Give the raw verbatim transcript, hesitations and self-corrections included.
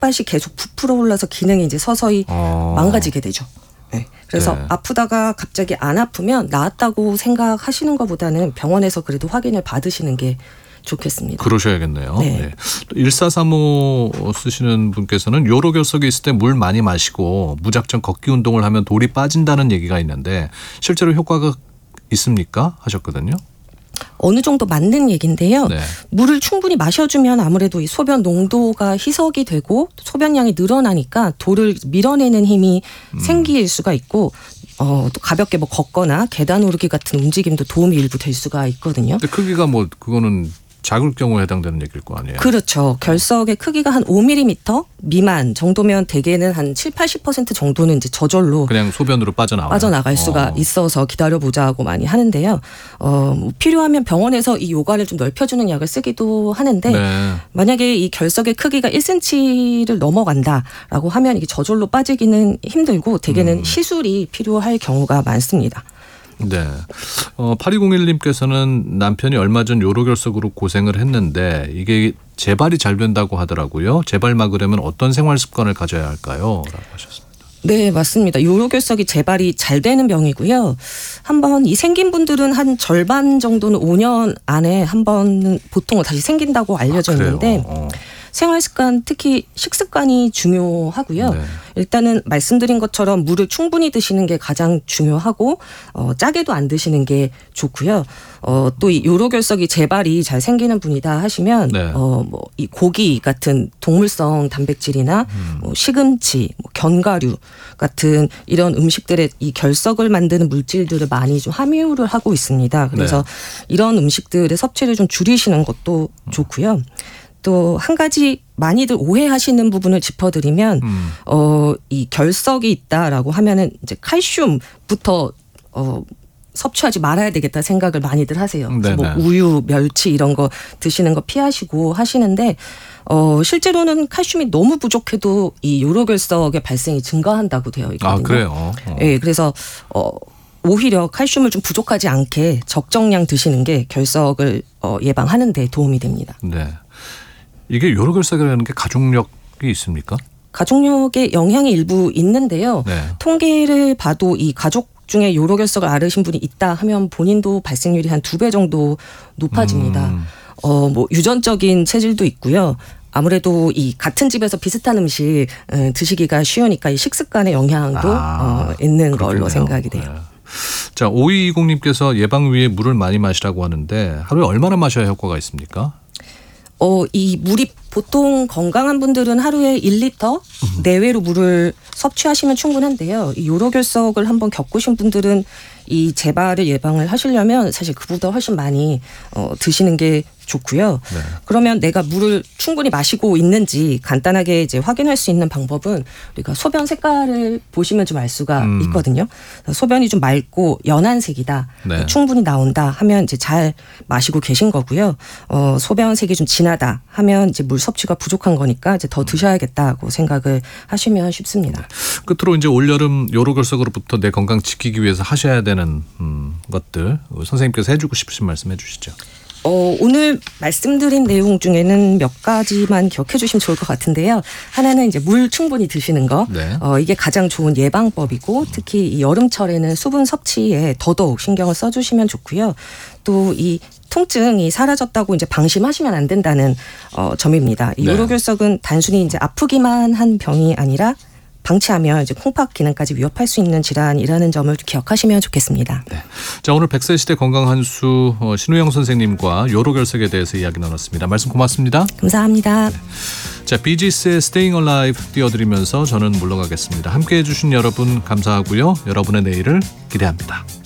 턱밭이 계속 부풀어 올라서 기능이 이제 서서히 어. 망가지게 되죠. 네. 그래서 네. 아프다가 갑자기 안 아프면 나았다고 생각하시는 것보다는 병원에서 그래도 확인을 받으시는 게 좋겠습니다. 그러셔야겠네요. 네. 네. 일사삼오 쓰시는 분께서는 요로결석이 있을 때 물 많이 마시고 무작정 걷기 운동을 하면 돌이 빠진다는 얘기가 있는데 실제로 효과가 있습니까? 하셨거든요. 어느 정도 맞는 얘기인데요. 네. 물을 충분히 마셔주면 아무래도 이 소변 농도가 희석이 되고 소변량이 늘어나니까 돌을 밀어내는 힘이 음. 생길 수가 있고 어, 또 가볍게 뭐 걷거나 계단 오르기 같은 움직임도 도움이 일부 될 수가 있거든요. 근데 크기가 뭐 그거는 작을 경우에 해당되는 얘기일 거 아니에요? 그렇죠. 결석의 크기가 한 오 밀리미터 미만 정도면 대개는 한 칠, 팔십 퍼센트 정도는 이제 저절로 그냥 소변으로 빠져나와요. 빠져나갈 수가 어. 있어서 기다려보자고 많이 하는데요. 어, 뭐 필요하면 병원에서 이 요관을 좀 넓혀주는 약을 쓰기도 하는데 네. 만약에 이 결석의 크기가 일 센티미터를 넘어간다라고 하면 이게 저절로 빠지기는 힘들고 대개는 음. 시술이 필요할 경우가 많습니다. 네. 어, 팔이공일 님께서는 남편이 얼마 전 요로결석으로 고생을 했는데 이게 재발이 잘 된다고 하더라고요. 재발 막으려면 어떤 생활 습관을 가져야 할까요? 라고 하셨습니다. 네, 맞습니다. 요로결석이 재발이 잘 되는 병이고요. 한번 이 생긴 분들은 한 절반 정도는 오 년 안에 한 번은 보통은 다시 생긴다고 알려져 아, 있는데 어. 생활습관 특히 식습관이 중요하고요. 네. 일단은 말씀드린 것처럼 물을 충분히 드시는 게 가장 중요하고 어, 짜게도 안 드시는 게 좋고요. 어, 또 이 요로결석이 재발이 잘 생기는 분이다 하시면 네. 어, 뭐 이 고기 같은 동물성 단백질이나 음. 뭐 시금치, 뭐 견과류 같은 이런 음식들의 이 결석을 만드는 물질들을 많이 좀 함유를 하고 있습니다. 그래서 네. 이런 음식들의 섭취를 좀 줄이시는 것도 음. 좋고요. 또 한 가지 많이들 오해하시는 부분을 짚어드리면 음. 어, 이 결석이 있다라고 하면은 이제 칼슘부터 어, 섭취하지 말아야 되겠다 생각을 많이들 하세요. 그래서 뭐 우유, 멸치 이런 거 드시는 거 피하시고 하시는데 어, 실제로는 칼슘이 너무 부족해도 이 요로결석의 발생이 증가한다고 되어 있거든요. 아, 그래요? 어. 네, 그래서 어, 오히려 칼슘을 좀 부족하지 않게 적정량 드시는 게 결석을 어, 예방하는 데 도움이 됩니다. 네. 이게 요로결석이라는 게 가족력이 있습니까? 가족력에 영향이 일부 있는데요. 네. 통계를 봐도 이 가족 중에 요로결석을 앓으신 분이 있다 하면 본인도 발생률이 한 두 배 정도 높아집니다. 음. 어, 뭐 유전적인 체질도 있고요. 아무래도 이 같은 집에서 비슷한 음식 드시기가 쉬우니까 이 식습관의 영향도 아, 어, 있는 그렇겠네요. 걸로 생각이 돼요. 네. 자, 오이이공 님께서 예방 위해 물을 많이 마시라고 하는데 하루에 얼마나 마셔야 효과가 있습니까? 어, 이 물이 보통 건강한 분들은 하루에 일 리터 내외로 물을 섭취하시면 충분한데요. 이 요로결석을 한번 겪으신 분들은 이 재발을 예방을 하시려면 사실 그보다 훨씬 많이 어, 드시는 게 좋고요. 네. 그러면 내가 물을 충분히 마시고 있는지 간단하게 이제 확인할 수 있는 방법은 우리가 소변 색깔을 보시면 좀 알 수가 음. 있거든요. 소변이 좀 맑고 연한 색이다. 네. 충분히 나온다 하면 이제 잘 마시고 계신 거고요. 어, 소변 색이 좀 진하다 하면 이제 물 섭취가 부족한 거니까 이제 더 드셔야겠다고 생각을 하시면 쉽습니다. 네. 끝으로 이제 올여름 요로결석으로부터 내 건강 지키기 위해서 하셔야 되는 음, 것들 선생님께서 해주고 싶으신 말씀 해주시죠. 어, 오늘 말씀드린 내용 중에는 몇 가지만 기억해 주시면 좋을 것 같은데요. 하나는 이제 물 충분히 드시는 거. 네. 어, 이게 가장 좋은 예방법이고 특히 이 여름철에는 수분 섭취에 더더욱 신경을 써주시면 좋고요. 또 이 통증이 사라졌다고 이제 방심하시면 안 된다는 어, 점입니다. 이 요로결석은 단순히 이제 아프기만 한 병이 아니라 방치하면 이제 콩팥 기능까지 위협할 수 있는 질환이라는 점을 기억하시면 좋겠습니다. 네. 자, 오늘 백 세 시대 건강 한수 어, 신우영 선생님과 요로결석에 대해서 이야기 나눴습니다. 말씀 고맙습니다. 감사합니다. 네. 자, 비지스의 Staying Alive 띄워드리면서 저는 물러가겠습니다. 함께해 주신 여러분 감사하고요. 여러분의 내일을 기대합니다.